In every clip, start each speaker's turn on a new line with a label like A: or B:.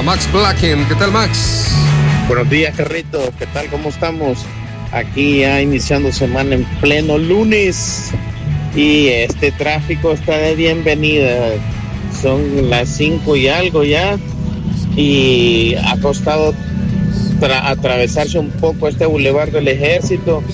A: a Max Blacken. ¿Qué tal, Max?
B: Buenos días, Carrito. ¿Qué tal? ¿Cómo estamos? Aquí ya iniciando semana en pleno lunes y este tráfico está de bienvenida. Son las 5 y algo ya y ha costado atravesarse un poco este bulevar del Ejército.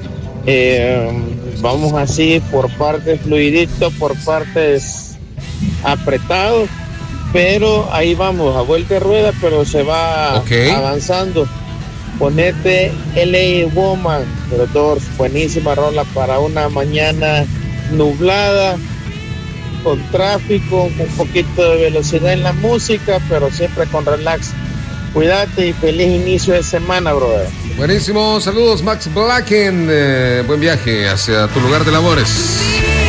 B: Vamos así por partes fluidito, por partes apretados, pero ahí vamos a vuelta de rueda, pero se va avanzando. Ponete LA Woman de los Doors, buenísima rola para una mañana nublada, con tráfico, un poquito de velocidad en la música, pero siempre con relax. Cuídate y feliz inicio de semana, brother.
A: Buenísimo, saludos Max Blacken, buen viaje hacia tu lugar de labores.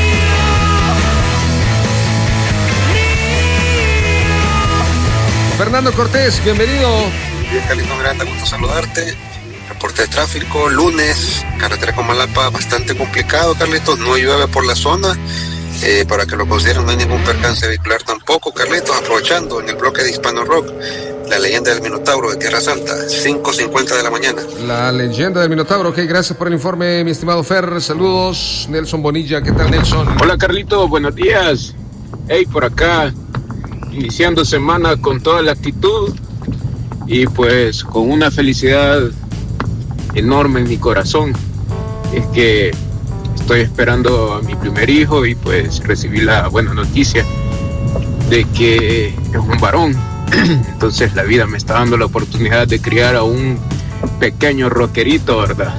A: Fernando Cortés, bienvenido.
C: Bien, Carlito Miranda, gusto saludarte. Reporte de tráfico, lunes, carretera Comalapa bastante complicado, Carlitos, no llueve por la zona, para que lo consideren, no hay ningún percance vehicular tampoco, Carlitos, aprovechando en el bloque de Hispano Rock, la leyenda del Minotauro de Tierra Santa, 5:50 de la mañana.
A: La leyenda del Minotauro, ok, gracias por el informe, mi estimado Fer, saludos, Nelson Bonilla, ¿qué tal, Nelson?
D: Hola, Carlito, buenos días, hey, por acá, iniciando semana con toda la actitud, y pues con una felicidad enorme en mi corazón. Es que estoy esperando a mi primer hijo y pues recibí la buena noticia de que es un varón. Entonces la vida me está dando la oportunidad de criar a un pequeño rockerito, ¿verdad?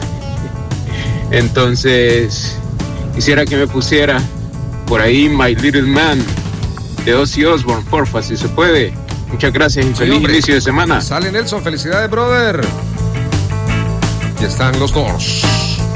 D: Entonces quisiera que me pusiera por ahí My Little Man de Ozzy Osbourne, porfa, si se puede. Muchas gracias y feliz inicio de semana.
A: Sale Nelson, felicidades, brother. Y están los Doors.